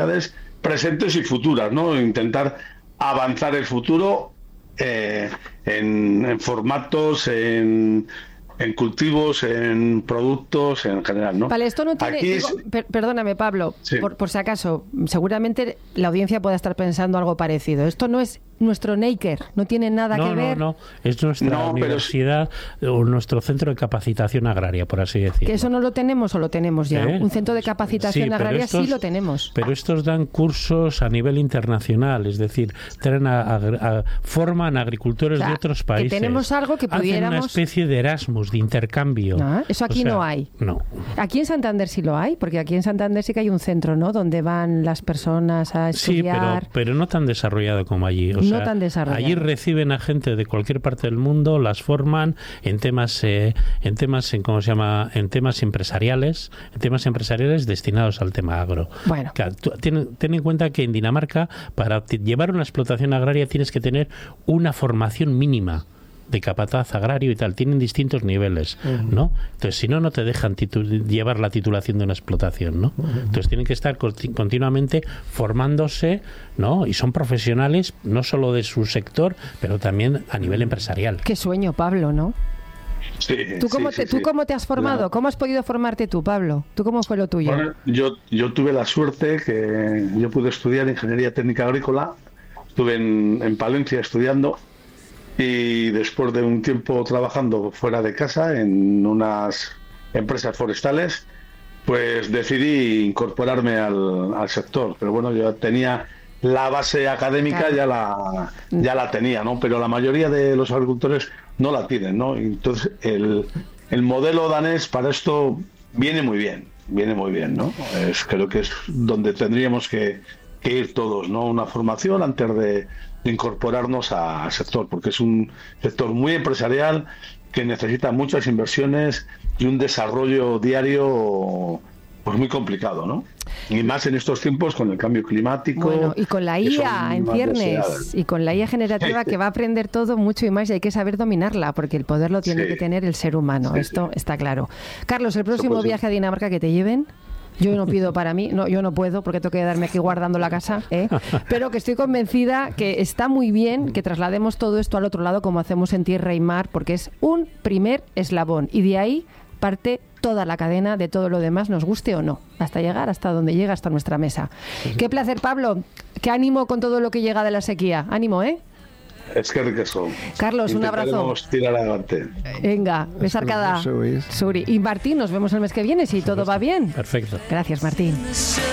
oportunidades presentes y futuras, ¿no? Intentar avanzar el futuro en formatos, en cultivos, en productos, en general, ¿no? Vale, esto no tiene... perdóname, Pablo, sí. por si acaso, seguramente la audiencia pueda estar pensando algo parecido. Esto no es nuestro Neiker, no tiene nada que ver... No, es nuestra universidad o nuestro centro de capacitación agraria, por así decirlo. ¿Que eso no lo tenemos o lo tenemos ya? Un centro de capacitación agraria sí lo tenemos. Pero estos dan cursos a nivel internacional, es decir, forman agricultores de otros países. Que tenemos algo que pudiéramos... Hacen una especie de Erasmus, de intercambio. Eso aquí no hay. No. Aquí en Santander sí lo hay, porque aquí en Santander sí que hay un centro, ¿no?, donde van las personas a estudiar. Sí, pero no tan desarrollado como allí. No tan desarrollado. Allí reciben a gente de cualquier parte del mundo, las forman en temas ¿cómo se llama? En temas empresariales destinados al tema agro. Bueno. Ten en cuenta que en Dinamarca, para llevar una explotación agraria tienes que tener una formación mínima de capataz agrario y tal, tienen distintos niveles, ¿no? Entonces, si no te dejan llevar la titulación de una explotación, ¿no? Entonces, tienen que estar continuamente formándose, ¿no? Y son profesionales no solo de su sector, pero también a nivel empresarial. Qué sueño, Pablo, ¿no? Sí, ¿Tú cómo te has formado? Claro. ¿Cómo has podido formarte tú, Pablo? ¿Tú cómo fue lo tuyo? Bueno, yo tuve la suerte que yo pude estudiar Ingeniería Técnica Agrícola, estuve en Palencia estudiando, y después de un tiempo trabajando fuera de casa en unas empresas forestales, pues decidí incorporarme al sector. Pero bueno, yo tenía la base académica, claro. ya la tenía, ¿no? Pero la mayoría de los agricultores no la tienen, ¿no? Entonces el modelo danés para esto viene muy bien, ¿no? Creo que es donde tendríamos que ir todos, ¿no? Una formación antes de incorporarnos al sector, porque es un sector muy empresarial que necesita muchas inversiones y un desarrollo diario pues muy complicado, ¿no? Y más en estos tiempos con el cambio climático. Bueno, y con la IA en ciernes, y con la IA generativa que va a aprender todo mucho y más, y hay que saber dominarla, porque el poder lo tiene que tener el ser humano. Esto está claro. Carlos, el próximo viaje a Dinamarca que te lleven... Yo no pido para mí, yo no puedo porque tengo que quedarme aquí guardando la casa, pero que estoy convencida que está muy bien que traslademos todo esto al otro lado como hacemos en Tierra y Mar, porque es un primer eslabón y de ahí parte toda la cadena de todo lo demás, nos guste o no, hasta llegar hasta donde llega, hasta nuestra mesa. Qué placer, Pablo, qué ánimo con todo lo que llega de la sequía, ánimo, Es que riqueso. Carlos, un abrazo. Tirar adelante. Venga, besarcada. Suri. Y Martín, nos vemos el mes que viene si todo va bien. Perfecto. Gracias, Martín.